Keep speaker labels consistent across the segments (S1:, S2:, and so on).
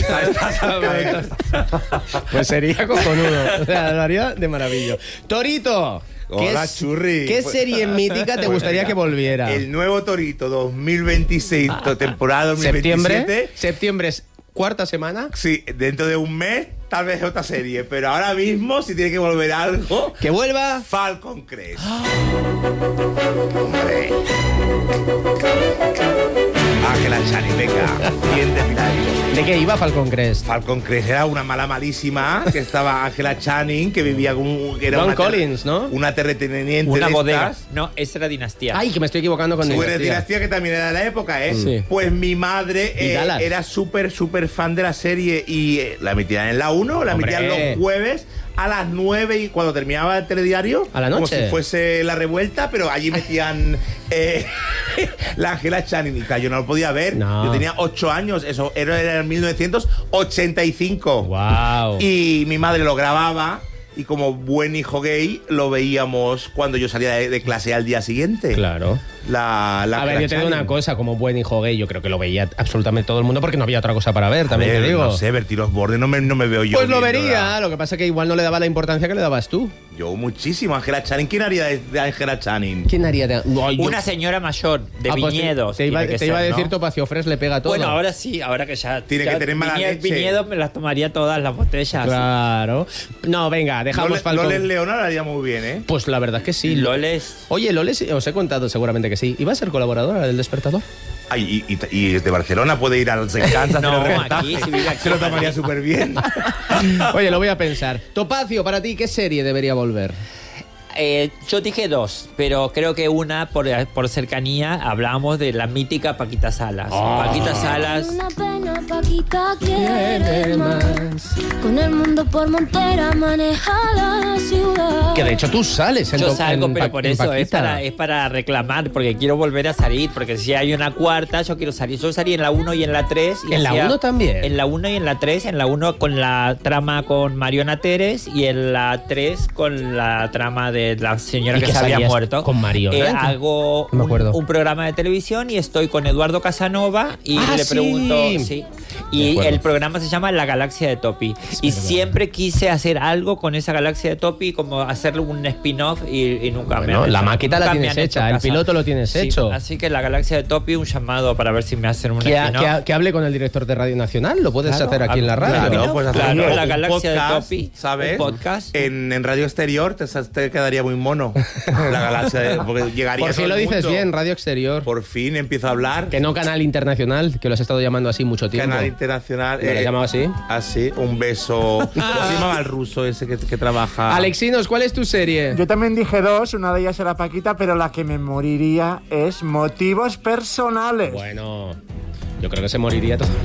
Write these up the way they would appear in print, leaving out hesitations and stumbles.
S1: Estás al caer.
S2: Pues sería cojonudo. O sea, lo haría de maravilla. Torito.
S1: Hola, Churri.
S2: ¿Qué serie mítica te gustaría que volviera?
S1: El nuevo Torito 2026, temporada 2027.
S2: Septiembre es cuarta semana.
S1: Sí, dentro de un mes tal vez otra serie, pero ahora mismo si tiene que volver algo...
S2: Que vuelva
S1: Falcon Crest. Hombre. Ángela Channing, venga, bien depilado.
S2: ¿De qué iba Falcon Crest?
S1: Falcon Crest era una mala malísima, que estaba Ángela Channing, que vivía con... Que era
S2: Ron
S1: una
S2: Collins, ¿no?
S1: Una terrateniente
S3: Una
S1: de
S3: bodega.
S1: estas.
S3: No, esa era Dinastía.
S2: Ay, que me estoy equivocando con
S1: Tú eres
S2: Dinastía.
S1: Dinastía, que también era de la época, ¿eh?
S2: Sí.
S1: Pues mi madre
S2: ¿Y Dallas?
S1: era súper fan de la serie y la emitían en la 1, la
S2: Hombre.
S1: emitían los jueves a las 9 y cuando terminaba el telediario,
S2: ¿A la noche?
S1: como si fuese La Revuelta, pero allí metían la Ángela Channing. Y claro, yo no lo podía ver.
S2: No.
S1: Yo tenía 8 años, eso era en 1985.
S2: Wow.
S1: Y mi madre lo grababa y como buen hijo gay lo veíamos cuando yo salía de clase al día siguiente.
S2: Claro.
S1: A
S2: ver, yo te digo una cosa, como buen hijo gay, yo creo que lo veía absolutamente todo el mundo porque no había otra cosa para ver, también te digo.
S1: No sé, Bertie Osborne no me veo yo.
S2: Pues lo
S1: viéndola.
S2: vería, lo que pasa es que igual no le daba la importancia que le dabas tú.
S1: Yo muchísimo. Ángela Channing, ¿quién haría de Ángela Channing?
S2: ¿Quién haría de...? Ay, yo-
S3: Una señora mayor de
S2: Ah, pues
S3: viñedos.
S2: te iba
S3: tiene que
S2: a
S3: ser,
S2: decir
S3: ¿no?
S2: Topacio Fresh le pega todo.
S3: Bueno, ahora sí, ahora que ya...
S1: Tiene que tener mala leche.
S3: Viñedos me las tomaría todas las botellas.
S2: Claro. No, venga, dejamos Falcon.
S1: Loles Leona lo haría muy bien, ¿eh?
S2: Pues la verdad es que sí.
S3: Loles...
S2: Oye, Loles, os he contado seguramente que sí. ¿Iba a ser colaboradora del Despertador?
S1: Ay, y desde Barcelona puede ir al Kansas.
S3: No, aquí, si vive aquí.
S1: Se lo tomaría súper bien.
S2: Oye, lo voy a pensar. Topacio, para ti, ¿qué serie debería volver?
S3: Yo dije dos, pero creo que una, por cercanía, hablábamos de la mítica Paquita Salas. Paquita Salas...
S4: Una pena, Paquita quiere más. Con el mundo por montera maneja la ciudad.
S2: Que de hecho tú sales en
S3: Yo salgo, pero
S2: Pa-
S3: por
S2: en
S3: eso
S2: Paquita.
S3: es para reclamar, porque quiero volver a salir, porque si hay una cuarta, yo quiero salir. Yo salí en la 1 y en la 3. y
S2: ¿En la
S3: hacía-
S2: 1 también?
S3: En la 1 y en la 3. En la 1 con la trama con Mariona Teres y en la 3 con la trama de la señora
S2: ¿Y
S3: que
S2: qué
S3: se había
S2: salías
S3: muerto.
S2: con Mariona?
S3: Hago
S2: No me acuerdo.
S3: un programa de televisión y estoy con Eduardo Casanova y
S2: Ah,
S3: le
S2: sí.
S3: pregunto... Sí.
S2: De
S3: Y
S2: acuerdo.
S3: el programa se llama La Galaxia de Topi. Y
S2: verdad.
S3: siempre quise hacer algo con esa Galaxia de Topi, como hacerle un spin-off y nunca
S2: Bueno,
S3: me han
S2: la
S3: hecho-
S2: maqueta la
S3: nunca me
S2: tienes
S3: han hecho
S2: hecha, el
S3: caso.
S2: piloto lo tienes
S3: Sí,
S2: hecho.
S3: Así que La Galaxia de Topi, un llamado para ver si me hacen un
S2: Que,
S3: spin-off.
S2: que hable con el director de Radio Nacional, lo puedes
S3: Claro,
S2: hacer aquí en la radio.
S1: Claro, pues hacer
S3: Claro,
S1: un
S3: La Galaxia de
S1: podcast,
S3: Topi,
S1: ¿sabes?
S3: un podcast.
S1: En Radio Exterior te quedaría muy mono. La Galaxia de... Porque llegaría
S2: Por fin
S1: todo
S2: lo
S1: el
S2: dices
S1: mundo.
S2: bien, Radio Exterior.
S1: Por fin empiezo a hablar.
S2: Que no Canal Internacional, que lo has estado llamando así mucho tiempo.
S1: Canal Internacional.
S2: ¿Me lo has llamado así?
S1: Así, un beso. ¿Cómo se llamaba el ruso ese que trabaja?
S2: Alexinos, ¿cuál es tu serie?
S5: Yo también dije dos, una de ellas era Paquita, pero la que me moriría es Motivos Personales.
S2: Bueno, yo creo que se moriría todo.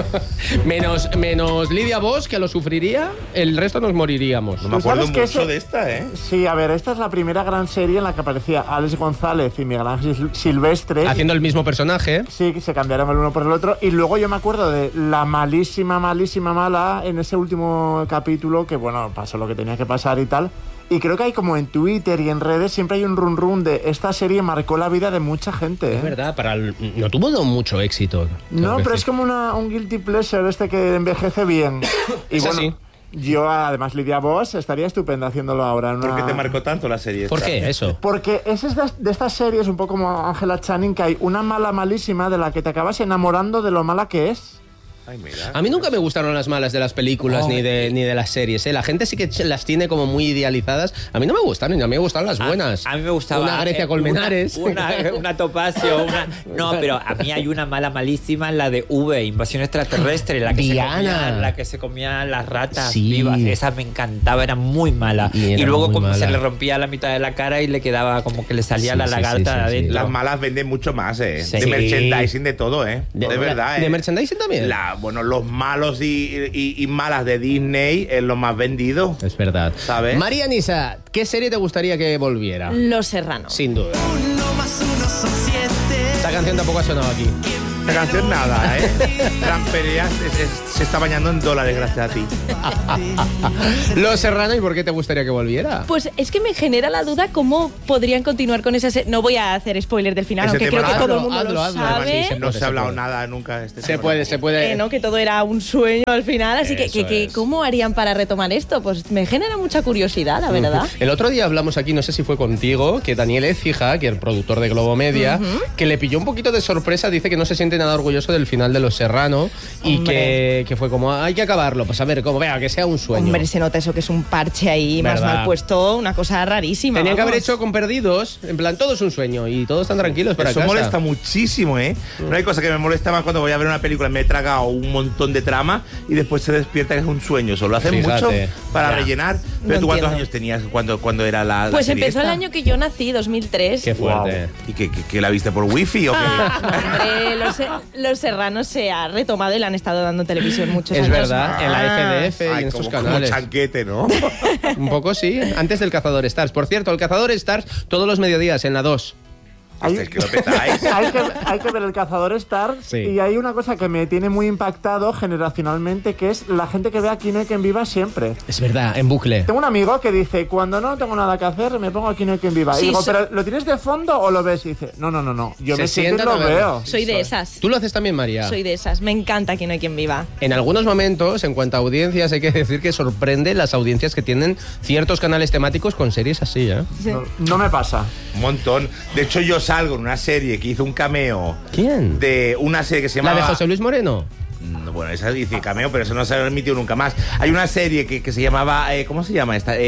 S2: menos Lidia Bosch, que lo sufriría, el resto nos moriríamos.
S1: No me
S5: ¿Tú
S1: acuerdo
S5: sabes que
S1: mucho
S5: ese-
S1: de esta, ¿eh?
S5: Sí, a ver, esta es la primera gran serie en la que aparecía Alex González y Miguel Ángel Silvestre.
S2: Haciendo el mismo personaje.
S5: Sí, que se cambiaron el uno por el otro. Y luego yo me acuerdo de la malísima mala en ese último capítulo, que bueno, pasó lo que tenía que pasar y tal. Y creo que hay como en Twitter y en redes siempre hay un run de esta serie marcó la vida de mucha gente. ¿eh?
S2: Es verdad, no tuvo mucho éxito.
S5: No, pero es como un guilty pleasure este que envejece bien. Y
S2: Es
S5: bueno,
S2: así.
S5: yo además Lidia Bosch estaría estupenda haciéndolo ahora. en
S1: ¿Por qué
S5: una-
S1: te marcó tanto la serie
S2: ¿Por
S1: esta?
S2: qué eso?
S5: Porque es de estas series, un poco como Ángela Channing, que hay una mala malísima de la que te acabas enamorando de lo mala que es.
S1: Ay, mira.
S2: A mí nunca me gustaron las malas de las películas ni de las series. La gente sí que las tiene como muy idealizadas. A mí no me gustan, a mí me gustan las buenas.
S3: A mí me gustaba.
S2: Una Grecia Colmenares.
S3: Una Topacio. No, pero a mí hay una mala malísima, la de V, Invasión Extraterrestre,
S2: Diana.
S3: la que se comía las ratas
S2: Sí.
S3: vivas. Esa me encantaba, era muy mala.
S2: Y era
S3: Y luego
S2: muy
S3: como se
S2: mala.
S3: le rompía la mitad de la cara y le quedaba como que le salía
S2: Sí,
S3: la
S2: sí,
S3: lagarta
S2: sí,
S3: de
S2: sí, sí.
S3: adentro.
S1: Las malas venden mucho más, ¿eh?
S3: Sí.
S1: De merchandising, de todo, ¿eh? De verdad, ¿eh?
S2: ¿De merchandising también?
S1: Bueno, los malos y malas de Disney es lo más vendido.
S2: Es verdad.
S1: ¿Sabes?
S2: María Nisa, ¿qué serie te gustaría que volviera?
S6: Los Serranos.
S2: Sin duda. Esta canción tampoco ha sonado aquí.
S1: Esta canción nada, ¿eh? Fran Perea se está bañando en dólares gracias a ti.
S2: Los Serrano, ¿y por qué te gustaría que volviera?
S6: Pues es que me genera la duda cómo podrían continuar con esa serie. No voy a hacer spoiler del final,
S1: Ese
S6: aunque
S1: tema
S6: creo que
S1: no.
S6: todo el mundo
S2: Hazlo,
S6: lo
S2: hazlo.
S6: sabe.
S1: No se ha hablado nada nunca de este
S2: Se
S1: tema.
S2: puede.
S6: ¿No? Que todo era un sueño al final, así
S2: Eso
S6: que
S2: es.
S6: ¿cómo harían para retomar esto? Pues me genera mucha curiosidad, la verdad.
S2: El otro día hablamos aquí, no sé si fue contigo, que Daniel Écija, que es el productor de Globo Media, que le pilló un poquito de sorpresa, dice que no se siente nada orgulloso del final de Los Serrano y que fue como, hay que acabarlo, pues a ver, como vea, que sea un sueño.
S6: Hombre, se nota eso que es un parche ahí más
S2: ¿Verdad?
S6: mal puesto, una cosa rarísima.
S2: Tenían que haber
S6: vamos.
S2: hecho con Perdidos, en plan, todo es un sueño y todos están tranquilos para
S1: Eso
S2: casa.
S1: molesta muchísimo, ¿eh? No hay cosa que me molesta más cuando voy a ver una película, me he tragado un montón de trama y después se despierta que es un sueño. Solo hacen
S2: Fíjate.
S1: mucho para
S2: Ya.
S1: rellenar. Pero
S6: No
S1: ¿tú cuántos
S6: entiendo.
S1: años tenías cuando era la
S6: Pues
S1: serie
S6: empezó el
S1: esta?
S6: año que yo nací, 2003.
S2: Qué fuerte.
S1: ¿Y que la viste por wifi o qué?
S6: Hombre, los Serranos se ha retomado y le han estado dando en televisión muchos
S2: Es
S6: años.
S2: verdad, en la FDF y
S1: Ay,
S2: en estos
S1: como
S2: canales.
S1: chanquete, ¿no?
S2: Un poco sí, antes del Cazador Stars. Por cierto, el Cazador Stars todos los mediodías en la 2.
S1: Es que lo petáis.
S5: Hay que ver el Cazador Star
S2: Sí.
S5: y hay una cosa que me tiene muy impactado generacionalmente, que es la gente que ve a Aquí no hay quien viva siempre.
S2: Es verdad, en bucle.
S5: Tengo un amigo que dice, cuando no tengo nada que hacer, me pongo Aquí no hay quien viva.
S6: Sí,
S5: y digo,
S6: so-
S5: ¿pero lo tienes de fondo o lo ves? Y dice, no, yo
S2: Se
S5: me siento y
S2: sientan
S5: lo
S2: a verlo.
S5: veo.
S6: Soy de esas.
S2: ¿Tú lo haces también, María?
S6: Soy de esas. Me encanta que no hay quien viva.
S2: En algunos momentos, en cuanto a audiencias, hay que decir que sorprende las audiencias que tienen ciertos canales temáticos con series así, ¿eh?
S5: No me pasa.
S1: Un montón. De hecho, yo salgo en una serie que hizo un cameo
S2: ¿Quién?
S1: de una serie que se
S2: ¿La
S1: llama...
S2: de José Luis Moreno?
S1: Bueno, esa dice cameo, pero eso no se ha emitido nunca más. Hay una serie que se llamaba... ¿cómo se llama esta?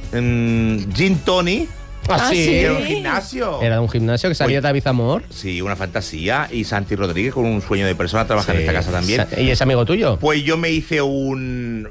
S1: Gin Tony.
S6: Ah, sí.
S1: Que era un gimnasio.
S2: Era de un gimnasio que salía
S1: Uy.
S2: David Zamor.
S1: Sí, una fantasía. Y Santi Rodríguez con un sueño de persona trabaja en esta casa también.
S2: ¿Y es amigo tuyo?
S1: Pues yo me hice un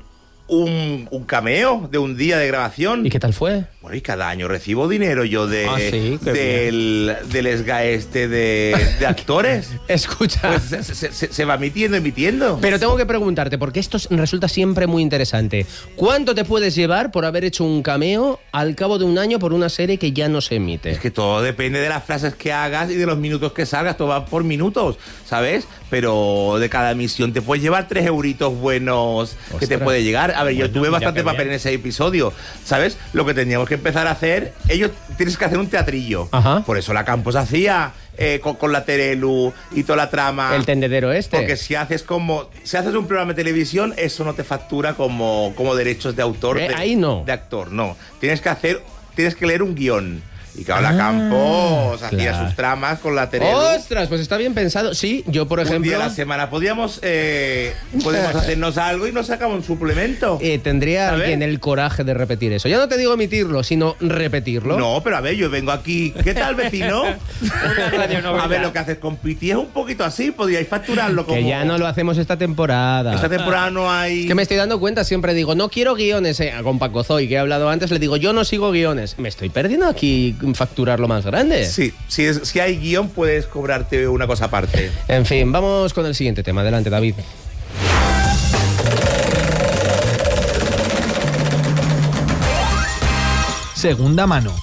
S1: cameo de un día de grabación.
S2: ¿Y qué tal fue?
S1: Bueno, y cada año recibo dinero yo
S2: Ah, sí, qué
S1: del esga este de actores.
S2: Escucha.
S1: Pues se va emitiendo.
S2: Pero tengo que preguntarte, porque esto resulta siempre muy interesante. ¿Cuánto te puedes llevar por haber hecho un cameo al cabo de un año por una serie que ya no se emite?
S1: Es que todo depende de las frases que hagas y de los minutos que salgas, todo va por minutos, ¿sabes? Pero de cada emisión te puedes llevar 3 euritos buenos que te
S2: Ostras.
S1: puede llegar. A ver, yo
S2: Bueno,
S1: tuve
S2: ya
S1: bastante
S2: qué
S1: papel
S2: bien.
S1: en ese episodio, ¿sabes? Lo que teníamos que empezar a hacer, tienes que hacer un teatrillo.
S2: Ajá.
S1: Por eso la Campos hacía con la Terelu y toda la trama.
S2: El tendedero este.
S1: Porque si haces un programa de televisión, eso no te factura como derechos de autor.
S2: Ahí no.
S1: De actor, no. Tienes que leer un guión. Y que la Campos hacía
S2: claro.
S1: sus tramas con la Terelu.
S2: ¡Ostras! Pues está bien pensado. Sí, yo por
S1: Un
S2: ejemplo...
S1: día a la semana podemos hacernos algo y nos sacamos un suplemento.
S2: ¿Tendría
S1: ¿Sabes?
S2: alguien el coraje de repetir eso? Ya no te digo emitirlo, sino repetirlo.
S1: No, pero a ver, yo vengo aquí. ¿Qué tal, vecino?
S3: radionovela.
S1: A ver, lo que haces con Piti es un poquito así. Podríais facturarlo como.
S2: Que ya no lo hacemos esta temporada.
S1: Esta temporada no hay.
S2: Es que me estoy dando cuenta, siempre digo, no quiero guiones. Con Paco Zoy, que he hablado antes, le digo, yo no sigo guiones. Me estoy perdiendo aquí facturar lo más grande.
S1: Sí, si hay guión, puedes cobrarte una cosa aparte.
S2: En fin, vamos con el siguiente tema. Adelante, David.
S7: Segunda mano.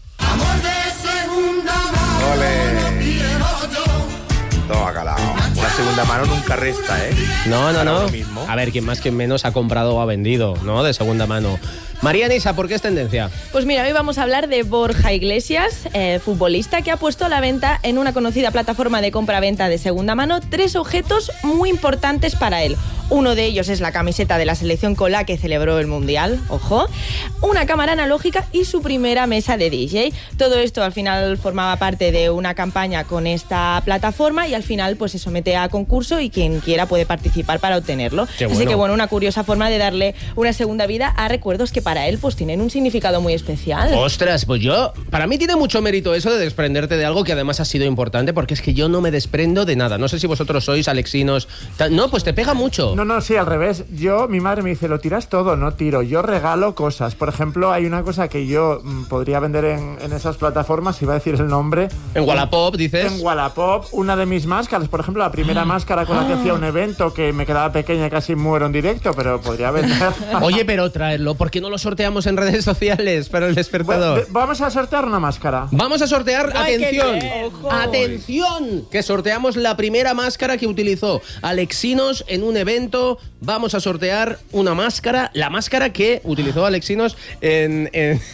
S1: Toma, calado. Una segunda mano nunca resta, ¿eh?
S2: No.
S1: Ahora lo mismo.
S2: A ver, quien más, quien menos ha comprado o ha vendido, ¿no? De segunda mano. María Nisa, ¿por qué es tendencia?
S6: Pues mira, hoy vamos a hablar de Borja Iglesias, futbolista que ha puesto a la venta en una conocida plataforma de compra-venta de segunda mano 3 objetos muy importantes para él. Uno de ellos es la camiseta de la selección con la que celebró el Mundial, ojo, una cámara analógica y su primera mesa de DJ. Todo esto al final formaba parte de una campaña con esta plataforma y al final pues se somete a concurso y quien quiera puede participar para obtenerlo.
S2: Qué
S6: Así
S2: bueno.
S6: que bueno, una curiosa forma de darle una segunda vida a recuerdos que para él pues tienen un significado muy especial.
S2: Ostras, pues para mí tiene mucho mérito eso de desprenderte de algo que además ha sido importante, porque es que yo no me desprendo de nada. No sé si vosotros sois alexinos. No, pues te pega mucho.
S5: No, sí, al revés. Mi madre me dice, lo tiras todo, no tiro. Yo regalo cosas. Por ejemplo, hay una cosa que yo podría vender en esas plataformas, iba a decir el nombre.
S2: En Wallapop, dices.
S5: En Wallapop, una de mis máscaras, por ejemplo, la primera máscara con la que hacía un evento que me quedaba pequeña y casi muero en directo, pero podría vender.
S2: Oye, pero traerlo, ¿por qué no lo no sorteamos en redes sociales para el despertador?
S5: Vamos a sortear una máscara.
S2: Vamos a sortear,
S3: Ay,
S2: atención,
S3: qué bien. Ojo.
S2: atención, que sorteamos la primera máscara que utilizó Alexinos en un evento. Vamos a sortear una máscara, la máscara que utilizó Alexinos en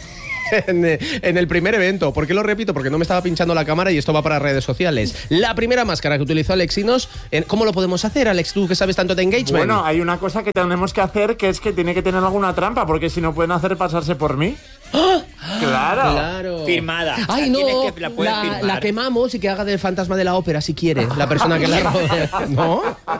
S2: el primer evento. ¿Por qué lo repito? Porque no me estaba pinchando la cámara y esto va para redes sociales. La primera máscara que utilizó Alexinos, ¿cómo lo podemos hacer, Alex? Tú que sabes tanto de engagement.
S5: Bueno, hay una cosa que tenemos que hacer, que es que tiene que tener alguna trampa, porque si no pueden hacer pasarse por mí.
S2: ¡Ah!
S5: Claro.
S2: Claro.
S3: Firmada.
S2: Ay, no,
S3: Tienes que la puedes firmar.
S2: la quemamos y que haga del fantasma de la ópera, si quiere, la persona que la rodea. ¿No?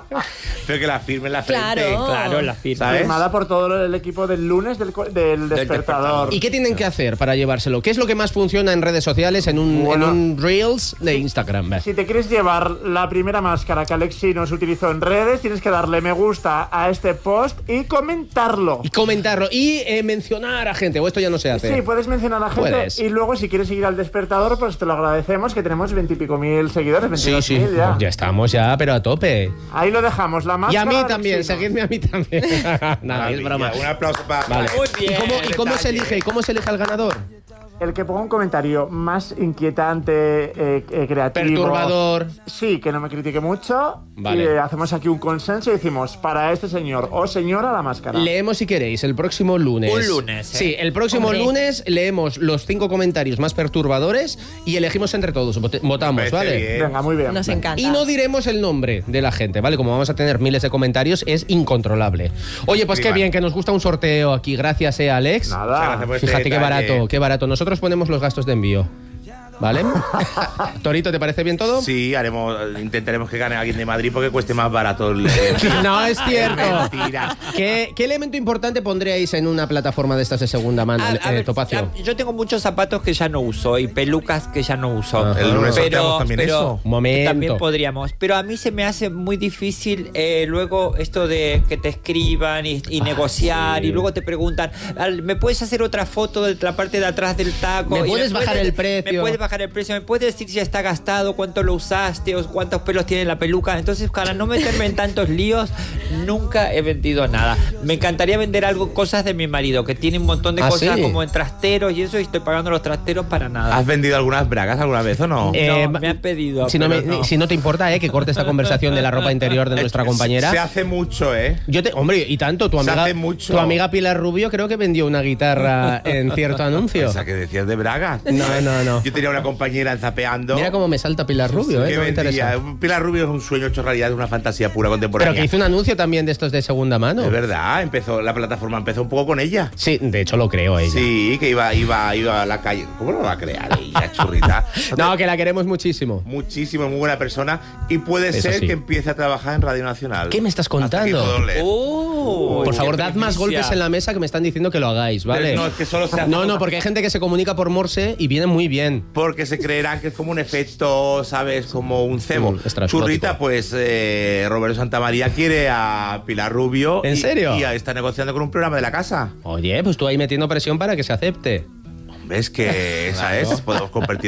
S1: Pero que la firme en la frente.
S6: Claro.
S3: Claro, la firma.
S1: ¿Sabes?
S5: Firmada por todo el equipo del lunes del despertador.
S2: ¿Y qué tienen que hacer para llevárselo? ¿Qué es lo que más funciona en redes sociales, en un Reels de Instagram? Ve.
S5: Si te quieres llevar la primera máscara que Alexi nos utilizó en redes, tienes que darle me gusta a este post y comentarlo.
S2: Y comentarlo y mencionar a gente, o esto ya no se hace.
S5: Sí, puedes mencionar a gente.
S2: Puedes.
S5: Y luego, si quieres seguir al despertador, pues te lo agradecemos, que tenemos 20 y pico mil seguidores,
S2: Sí,
S5: 22.000 ya.
S2: ya estamos ya, pero a tope.
S5: Ahí lo dejamos, la
S2: Y
S5: máscara.
S2: a mí
S5: de
S2: también,
S5: Alexinos.
S2: seguidme a mí también. Nada, es broma.
S1: Un aplauso para...
S2: Vale.
S3: Muy bien.
S2: ¿Y cómo se elige? ¿Cómo se elige al ganador?
S5: El que ponga un comentario más inquietante, creativo.
S2: Perturbador.
S5: Sí, que no me critique mucho.
S2: Vale.
S5: Y hacemos aquí un consenso y decimos, para este señor o señora, la máscara.
S2: Leemos si queréis el próximo lunes.
S3: Un lunes, ¿eh?
S2: Sí, el próximo
S6: Hombre.
S2: lunes leemos los 5 comentarios más perturbadores y elegimos entre todos. Votamos,
S1: Parece
S2: ¿vale?
S1: bien.
S5: Venga, muy bien.
S6: Nos encanta.
S2: Y no diremos el nombre de la gente, ¿vale? Como vamos a tener miles de comentarios, es incontrolable. Oye, pues qué
S1: Escriban.
S2: bien, que nos gusta un sorteo aquí. Gracias, Alex.
S1: Muchas
S5: Nada.
S1: gracias por este
S2: Fíjate qué
S1: detalle.
S2: barato, qué barato. Nosotros ponemos los gastos de envío. ¿Vale? Torito, ¿te parece bien todo?
S1: Sí, intentaremos que gane alguien de Madrid porque cueste más barato el...
S2: No es cierto.
S1: Mentira.
S2: ¿Qué elemento importante pondríais en una plataforma de estas de segunda mano,
S3: A ver,
S2: Topacio?
S3: yo tengo muchos zapatos que ya no uso y pelucas que ya no uso.
S2: Ajá.
S1: El lunes sorteamos también eso.
S2: Un momento.
S3: También podríamos. Pero a mí se me hace muy difícil luego esto de que te escriban y negociar
S2: sí.
S3: y luego te preguntan, ¿me puedes hacer otra foto de la parte de atrás del taco?
S2: ¿Me
S3: Y
S2: puedes bajar el precio?
S3: ¿Me puedes bajar el precio? ¿Me puedes decir si ya está gastado? ¿Cuánto lo usaste? ¿O cuántos pelos tiene la peluca? Entonces, para no meterme en tantos líos, nunca he vendido nada. Me encantaría vender cosas de mi marido, que tiene un montón de
S2: ¿Ah,
S3: cosas
S2: sí?
S3: como en trasteros y eso, y estoy pagando los trasteros para nada.
S1: ¿Has vendido algunas bragas alguna vez o no?
S3: No, me han pedido.
S2: Si no,
S3: pero no.
S2: si no te importa, que corte esta conversación de la ropa interior de nuestra compañera.
S1: Se hace mucho, ¿eh?
S2: Hombre, y tanto,
S1: Se hace mucho.
S2: tu amiga Pilar Rubio creo que vendió una guitarra en cierto anuncio.
S1: O sea, que decías de bragas.
S2: No.
S1: Yo tenía una compañera en Zapeando
S2: Mira cómo me salta Pilar Rubio,
S1: que
S2: no me interesa.
S1: vendía. Pilar Rubio es un sueño hecho realidad, es una fantasía pura contemporánea.
S2: Pero que hizo un anuncio también de estos de segunda mano.
S1: Es verdad, la plataforma empezó un poco con ella.
S2: Sí, de hecho lo creo ella.
S1: Sí, que iba a la calle. ¿Cómo lo va a crear ella, churrita?
S2: No, que la queremos muchísimo.
S1: Muchísimo, muy buena persona. Y puede
S2: Eso
S1: ser
S2: sí.
S1: que empiece a trabajar en Radio Nacional.
S2: ¿Qué me estás
S1: Hasta aquí
S2: contando?
S1: puedo leer.
S2: Por
S3: Qué
S2: favor, dad más
S3: primicia.
S2: golpes en la mesa que me están diciendo que lo hagáis, ¿vale?
S1: Pero no, es que solo se hace
S2: No, porque hay gente que se comunica por Morse y viene muy bien.
S1: Porque se creerán que es como un efecto, ¿sabes? Como un cebo.
S2: extraexplótico.
S1: Churrita, pues Roberto Santamaría quiere a Pilar Rubio.
S2: ¿En serio?
S1: Y está negociando con un programa de la casa.
S2: Oye, pues tú ahí metiendo presión para que se acepte.
S1: ¿Ves que, ¿sabes? Podemos compartir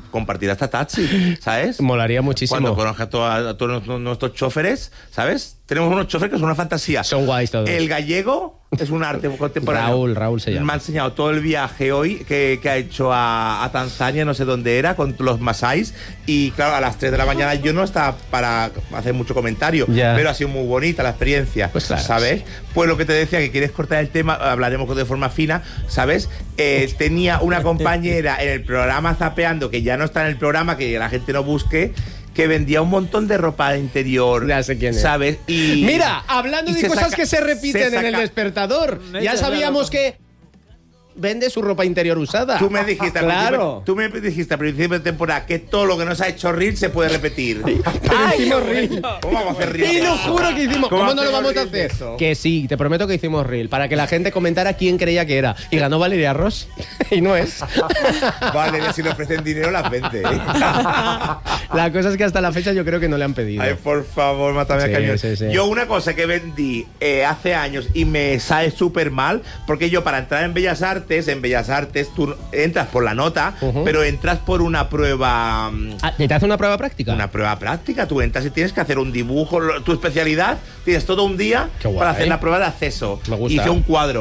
S1: hasta taxi, ¿sabes?
S2: Molaría muchísimo.
S1: Cuando conozca a todos nuestros choferes, ¿sabes? Tenemos unos choferes que son una fantasía.
S2: Son guays todos.
S1: El gallego es un arte contemporáneo.
S2: Raúl se llama.
S1: Me ha enseñado todo el viaje hoy que ha hecho a Tanzania, no sé dónde era, con los masáis. Y claro, a las 3 de la mañana yo no estaba para hacer mucho comentario,
S2: Ya.
S1: pero ha sido muy bonita la experiencia,
S2: Pues claro.
S1: ¿sabes? Pues lo que te decía, que quieres cortar el tema, hablaremos de forma fina, ¿sabes? Tenía una compañera en el programa Zapeando, que ya no está en el programa, que la gente no busque, que vendía un montón de ropa interior.
S2: Ya sé quién es.
S1: ¿Sabes? Y
S2: Mira, hablando
S1: y
S2: de
S1: se
S2: cosas
S1: saca-
S2: que se repiten
S1: se
S2: en el
S1: saca-
S2: despertador,
S3: No,
S2: ya
S3: esa es la
S2: sabíamos
S3: ropa.
S2: que vende su ropa interior usada.
S1: Tú me dijiste,
S2: claro.
S1: tú me dijiste a principio de temporada que todo lo que nos ha hecho reír se puede repetir.
S2: Pero hicimos reel.
S1: ¿Cómo vamos a hacer reír?
S2: Y lo juro que hicimos. ¿Cómo no lo
S1: hacemos
S2: vamos a
S1: reel de
S2: hacer?
S1: eso?
S2: Que sí, te prometo que hicimos reel. Para que la gente comentara quién creía que era. Y ganó Valeria Ross. Y no es.
S1: Vale, si le ofrecen dinero las vende.
S2: La cosa es que hasta la fecha yo creo que no le han pedido.
S1: Ay, por favor, mátame
S2: Sí,
S1: al cañón.
S2: sí, sí.
S1: Yo una cosa que vendí hace años y me sale súper mal, porque yo para entrar en Bellas Artes tú entras por la nota,
S2: Ujú.
S1: pero entras por una prueba...
S2: Ah, ¿te hace una prueba práctica?
S1: Una prueba práctica, tú entras y tienes que hacer un dibujo, tu especialidad, tienes todo un día
S2: Qué guay.
S1: para hacer la prueba de acceso.
S2: Me gusta.
S1: Hice un cuadro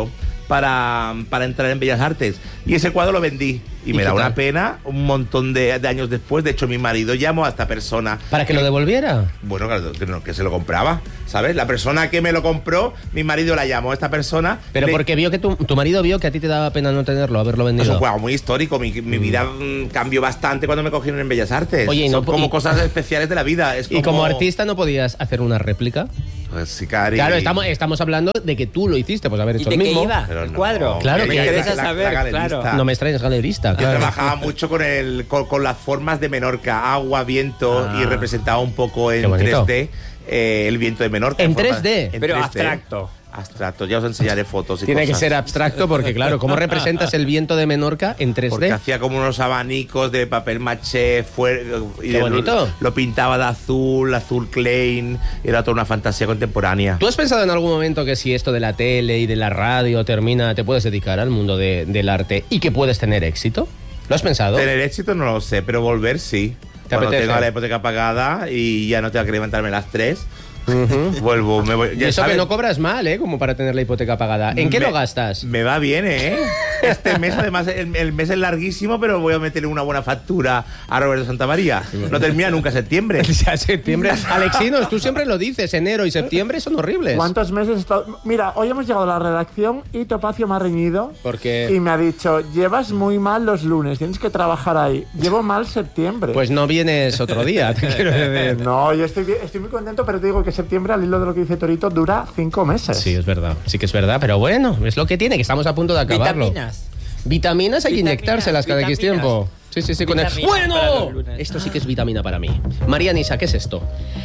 S1: para entrar en Bellas Artes. Y ese cuadro lo vendí. Y me da una pena un montón de años después. De hecho, mi marido llamó a esta persona.
S2: ¿Para que lo devolviera?
S1: Bueno, claro, que se lo compraba, ¿sabes? La persona que me lo compró, mi marido la llamó a esta persona.
S2: Pero porque vio que tu marido vio que a ti te daba pena no tenerlo, haberlo vendido.
S1: Es un juego muy histórico. Mi vida cambió bastante cuando me cogieron en Bellas Artes.
S2: Oye,
S1: son como cosas especiales de la vida. Es
S2: ¿Y como artista no podías hacer una réplica?
S1: Pues sí, Cari.
S2: Claro, estamos hablando de que tú lo hiciste, pues haber hecho el
S3: ¿Y de
S2: mismo.
S3: qué iba?
S1: Pero
S3: ¿El
S1: no,
S3: cuadro?
S2: Claro,
S3: me
S2: que
S3: interesa
S1: la
S3: saber,
S1: galerista.
S3: claro.
S2: No me extrañas, galerista.
S1: Yo
S2: Claro.
S1: trabajaba mucho con las formas de Menorca, agua, viento, y representaba un poco en
S2: Qué bonito.
S1: 3D el viento de Menorca.
S2: ¿En
S1: forma-
S2: 3D?
S1: en
S3: Pero
S1: 3D.
S3: abstracto.
S1: Abstracto, ya os enseñaré fotos y
S2: Tiene que
S1: cosas.
S2: ser abstracto porque, claro, ¿cómo representas el viento de Menorca en 3D?
S1: Porque hacía como unos abanicos de papel maché y
S2: Qué bonito.
S1: Lo pintaba de azul Klein, era toda una fantasía contemporánea.
S2: ¿Tú has pensado en algún momento que si esto de la tele y de la radio termina, te puedes dedicar al mundo del arte y que puedes tener éxito? ¿Lo has pensado?
S1: Tener éxito no lo sé, pero volver sí.
S2: ¿Te
S1: Cuando
S2: apetece?
S1: tenga la hipoteca pagada y ya no tenga que levantarme a las 3, vuelvo, me voy.
S2: Y
S1: Ya
S2: eso
S1: sabes,
S2: que no cobras mal, ¿eh? Como para tener la hipoteca pagada. ¿En qué lo gastas?
S1: Me va bien, ¿eh? Este mes, además, el mes es larguísimo, pero voy a meterle una buena factura a Roberto Santamaría. No termina nunca septiembre.
S2: Ya septiembre. Alexinos, tú siempre lo dices, enero y septiembre son horribles.
S5: ¿Cuántos meses he estado? Mira, hoy hemos llegado a la redacción y Topacio me ha reñido.
S2: Porque
S5: Y me ha dicho, llevas muy mal los lunes, tienes que trabajar ahí. Llevo mal septiembre.
S2: pues no vienes otro día, te quiero decir.
S5: No, yo estoy muy contento, pero te digo que septiembre, al hilo de lo que dice Torito, dura 5 meses.
S2: Sí, es verdad, sí que es verdad, pero bueno, es lo que tiene, que estamos a punto de acabarlo.
S3: Vitaminas.
S2: Vitaminas hay que
S3: Vitaminas,
S2: inyectárselas cada X
S3: vitaminas.
S2: tiempo. Sí, con el...
S3: Vitaminas para
S2: ¡Bueno!
S3: los lunes.
S2: Esto sí que es vitamina para mí. María Nisa, ¿qué es esto?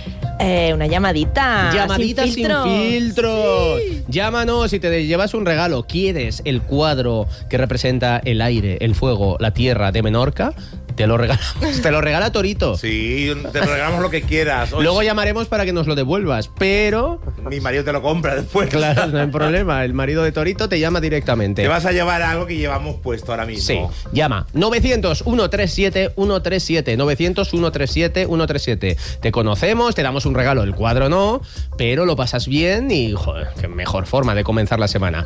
S6: Una llamadita.
S2: Llamadita sin filtro. Llámanos y te llevas un regalo. ¿Quieres el cuadro que representa el aire, el fuego, la tierra de Menorca? Te lo regalamos. Te lo regala Torito.
S1: Sí, te regalamos lo que quieras. Oye,
S2: Luego llamaremos para que nos lo devuelvas, pero...
S1: mi marido te lo compra después.
S2: Claro, no hay problema. El marido de Torito te llama directamente.
S1: Te vas a llevar algo que llevamos puesto ahora mismo.
S2: Sí, llama 900-137-137 900-137-137. Te conocemos, te damos un regalo, el cuadro no, pero lo pasas bien y, joder, qué mejor forma de comenzar la semana.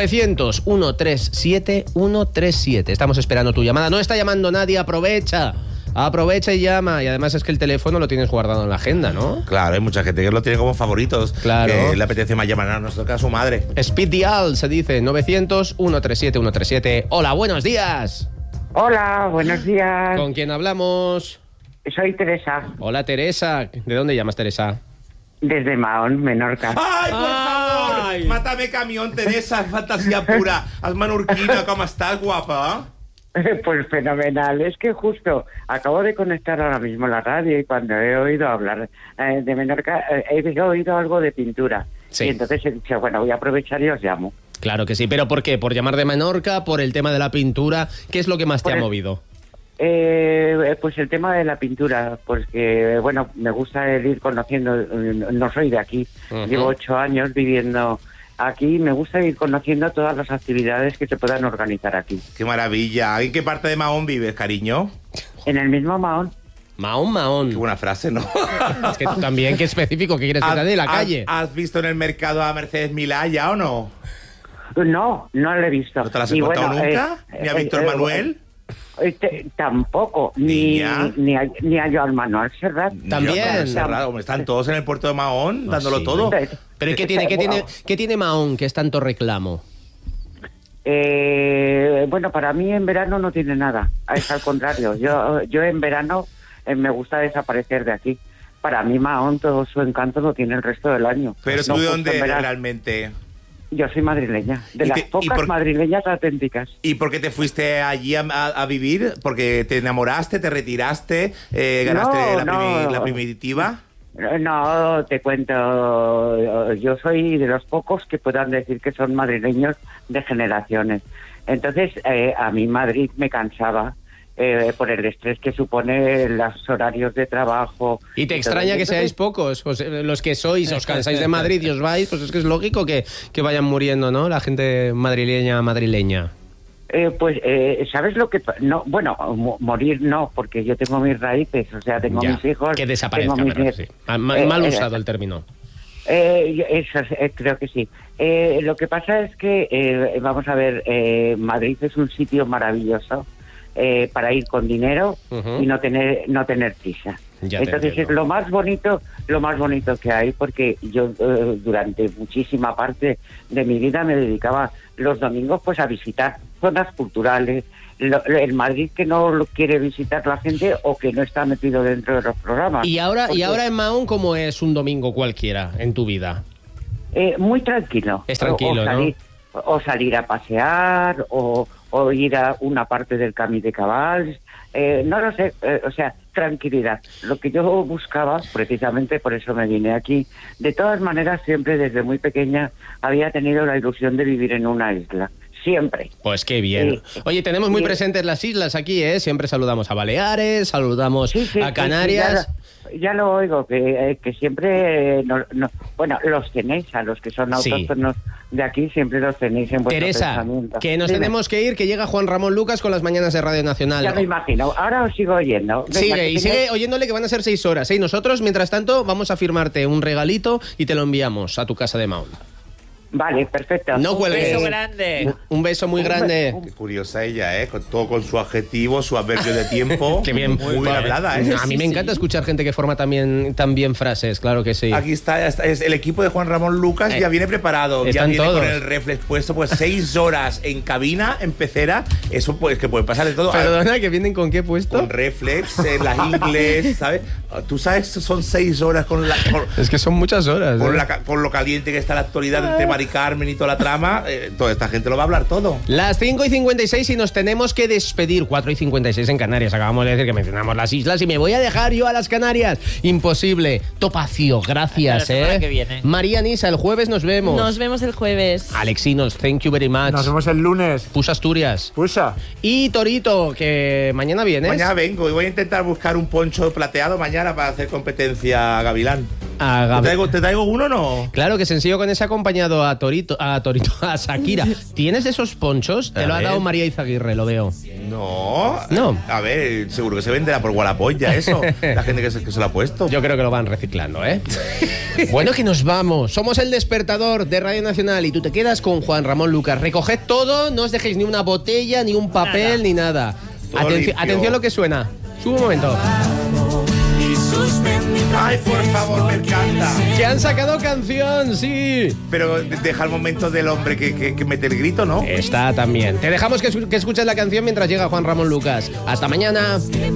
S2: 900-137-137. Estamos esperando tu llamada. No está llamando nadie, aprovecha y llama. Y además es que el teléfono lo tienes guardado en la agenda, ¿no?
S1: Claro, hay mucha gente que lo tiene como favoritos.
S2: Claro.
S1: Que le apetece más llamar a nuestro caso madre.
S2: Speed Dial se dice 900-137-137. Hola, buenos días.
S7: Hola, buenos días.
S2: ¿Con quién hablamos?
S7: Soy Teresa,
S2: Hola, Teresa. ¿De dónde llamas, Teresa?
S7: desde Mahón, Menorca.
S1: ¡Ay, por favor!
S3: Ay.
S1: Mátame camión, Teresa, fantasía pura. Haz manurquina, ¿cómo estás, guapa?
S7: Pues fenomenal. Es que justo acabo de conectar ahora mismo la radio y cuando he oído hablar de Menorca, he oído algo de pintura.
S2: Sí.
S7: Y entonces he dicho, bueno, voy a aprovechar y os llamo.
S2: Claro que sí, pero ¿por qué? ¿Por llamar de Menorca? ¿Por el tema de la pintura? ¿Qué es lo que más te
S7: Por
S2: ha
S7: el-
S2: movido?
S7: Pues el tema de la pintura, porque, bueno, me gusta el ir conociendo, no soy de aquí,
S2: Ujú.
S7: llevo 8 años viviendo aquí, me gusta ir conociendo todas las actividades que se puedan organizar aquí.
S1: ¡Qué maravilla! ¿En qué parte de Mahón vives, cariño?
S7: En el mismo Mahón.
S1: Qué
S2: Qué
S1: buena frase, ¿no?
S2: Es que tú también, qué específico, ¿qué quieres que te dé la calle?
S1: ¿Has visto en el mercado a Mercedes Milá ya o no?
S7: No, no lo he visto.
S1: ¿No te las has
S7: Y
S1: contado
S7: bueno,
S1: nunca? ¿Ni a Víctor Manuel?
S7: Tampoco,
S1: Niña.
S7: ni a Joan Manuel Serrat.
S2: También.
S1: Cerrado, hombre, están todos en el puerto de Mahón dándolo
S2: sí.
S1: todo.
S2: ¿Pero ¿y qué tiene, qué tiene Mahón que es tanto reclamo?
S7: Bueno, para mí en verano no tiene nada, es al contrario. Yo en verano me gusta desaparecer de aquí. Para mí Mahón todo su encanto lo tiene el resto del año.
S1: Pero
S7: No
S1: tú de
S7: justo
S1: dónde
S7: en
S1: eres
S7: verano.
S1: realmente.
S7: Yo soy madrileña, de
S1: ¿Y
S7: las
S1: y
S7: pocas madrileñas auténticas.
S1: ¿Y por qué te fuiste allí a vivir? ¿Porque te enamoraste, te retiraste, ganaste la primitiva?
S7: No, te cuento, yo soy de los pocos que puedan decir que son madrileños de generaciones. Entonces, a mí Madrid me cansaba por el estrés que supone los horarios de trabajo.
S2: ¿Y te
S7: todo
S2: extraña
S7: eso.
S2: que seáis pocos? Pues, los que sois, os cansáis de Madrid y os vais, pues es que es lógico que vayan muriendo, ¿no? La gente madrileña.
S7: ¿Sabes lo que...? No, bueno, morir no, porque yo tengo mis raíces, o sea, tengo
S2: Ya,
S7: mis hijos...
S2: que desaparezca,
S7: tengo mis
S2: pero
S7: nietos.
S2: sí. Mal usado el término.
S7: Creo que sí. Lo que pasa es que, vamos a ver, Madrid es un sitio maravilloso para ir con dinero y no tener prisa. Entonces es lo más bonito que hay, porque yo durante muchísima parte de mi vida me dedicaba los domingos pues a visitar zonas culturales, el Madrid que no lo quiere visitar la gente o que no está metido dentro de los programas.
S2: Y ahora en Mahón, ¿cómo es un domingo cualquiera en tu vida?
S7: Muy tranquilo.
S2: Es tranquilo, ¿no?
S7: O salir a pasear, o ir a una parte del Camí de Cabals, no lo sé, o sea, tranquilidad. Lo que yo buscaba, precisamente por eso me vine aquí, de todas maneras siempre desde muy pequeña había tenido la ilusión de vivir en una isla. Siempre.
S2: Pues qué bien. Oye, tenemos muy presentes las islas aquí, ¿eh? Siempre saludamos a Baleares, saludamos a Canarias.
S7: Ya lo oigo, que siempre... bueno, los tenéis, a los que son autóctonos de aquí, siempre los tenéis en vuestro pensamiento.
S2: Que nos tenemos que ir, que llega Juan Ramón Lucas con las mañanas de Radio Nacional.
S7: Ya me imagino. Ahora os sigo oyendo. Venga,
S2: sigue oyéndole, que van a ser 6 horas. ¿eh? Y nosotros, mientras tanto, vamos a firmarte un regalito y te lo enviamos a tu casa de Mahón.
S7: Vale, perfecto.
S2: No cuelgues.
S3: Un beso grande.
S2: Un beso muy grande.
S1: Qué curiosa ella, ¿eh? Con su adjetivo, su adverbio de tiempo.
S2: Qué bien.
S1: Muy bien hablada, ¿eh?
S2: A mí me encanta escuchar gente que forma también bien frases, claro que sí.
S1: Aquí está el equipo de Juan Ramón Lucas, ya viene preparado. Ya viene
S2: todos
S1: con el reflex puesto, pues 6 horas en cabina, en pecera. Eso pues que puede pasar de todo.
S2: Perdona, ¿que vienen con qué puesto?
S1: Con reflex, en las inglés, ¿sabes? Tú sabes, son 6 horas
S2: es que son muchas horas.
S1: Con lo caliente que está la actualidad entre Mari Carmen y toda la trama, toda esta gente lo va a hablar todo.
S2: Las 5:56 y nos tenemos que despedir. 4:56 en Canarias. Acabamos de decir que mencionamos las islas y me voy a dejar yo a las Canarias. Imposible. Topacio, gracias,
S3: Hasta la semana que viene.
S2: María Nisa, el jueves nos vemos.
S6: Nos vemos el jueves.
S2: Alexinos, thank you very much.
S5: Nos vemos el lunes.
S2: Pusa Asturias.
S5: Pusa.
S2: Y Torito, que mañana vienes.
S1: Mañana vengo y voy a intentar buscar un poncho plateado mañana para hacer competencia a Gavilán. ¿Te traigo uno o no?
S2: Claro, que sencillo con ese acompañado a Shakira. ¿Tienes esos ponchos? Te lo ha dado María Izaguirre, lo veo.
S1: No. A ver, seguro que se venderá por Wallapop ya eso. La gente que se lo ha puesto.
S2: Yo creo que lo van reciclando, ¿eh? Bueno, que nos vamos. Somos el despertador de Radio Nacional y tú te quedas con Juan Ramón Lucas. Recoged todo, no os dejéis ni una botella, ni un papel, ni nada. Atención a lo que suena. Sube un momento.
S1: Ay, por favor, me encanta.
S2: Que han sacado canción, sí.
S1: Pero deja el momento del hombre que mete el grito, ¿no?
S2: Está también. Te dejamos que escuches la canción mientras llega Juan Ramón Lucas. Hasta mañana.